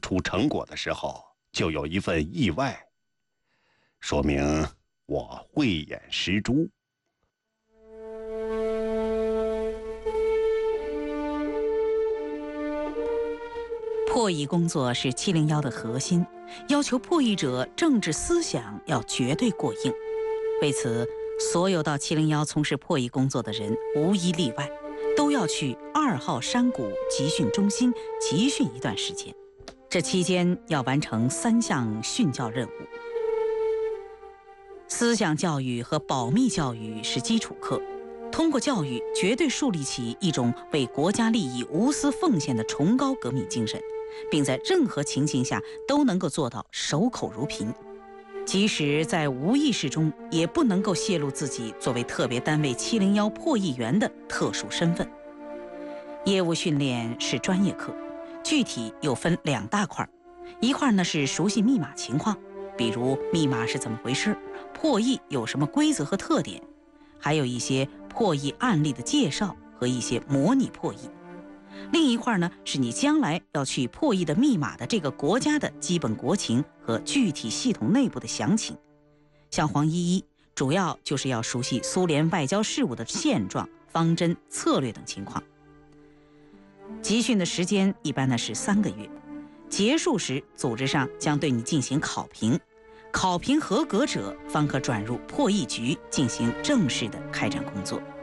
出成果的时候，就有一份意外，说明我慧眼识珠。 破译工作是701的核心，要求破译者政治思想要绝对过硬。为此，所有到701从事破译工作的人无一例外，都要去2号山谷集训中心集训一段时间。这期间要完成3项训教任务。思想教育和保密教育是基础课，通过教育绝对树立起一种为国家利益无私奉献的崇高革命精神，并在任何情形下都能够做到守口如瓶，即使在无意识中也不能够泄露自己作为特别单位701破译员的特殊身份。业务训练是专业课，具体又分2大块，一块呢是熟悉密码情况，比如密码是怎么回事，破译有什么规则和特点，还有一些破译案例的介绍和一些模拟破译。另一块呢，是你将来要去破译的密码的这个国家的基本国情和具体系统内部的详情。像黄11主要就是要熟悉苏联外交事务的现状、方针、策略等情况。集训的时间一般呢是3个月，结束时组织上将对你进行考评，考评合格者方可转入破译局进行正式的开展工作。